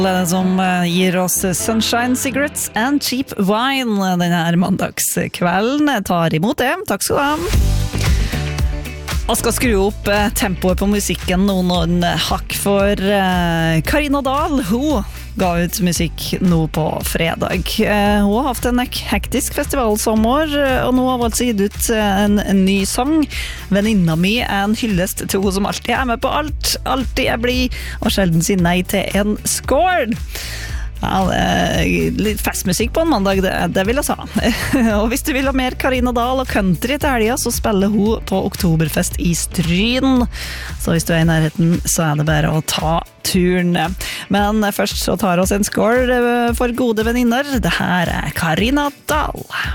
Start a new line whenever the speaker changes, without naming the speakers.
Som gir oss Sunshine Cigarettes and Cheap Wine denne mandagskvelden. Jeg tar imot det. Takk skal du ha. Jeg skal skru opp tempoet på musikken noen hakk for Karina Dahl. Hun ga ut musikk nå på fredag. Hun har haft en hektisk festivalsommer, og nå har hun altså gitt ut en ny sang. Venninna mi en hyllest til hun som alltid med på alt, alltid blid, og sjelden sier nei til en skål. Ja, litt festmusikk på en mandag, det vil jeg sa. Og hvis du vil ha mer Karina Dahl og country til helga, så spiller hun på Oktoberfest i Stryn. Så hvis du i nærheten, så det bare å ta turen. Men først så tar oss en skål for gode venninner. Det her Karina Dahl.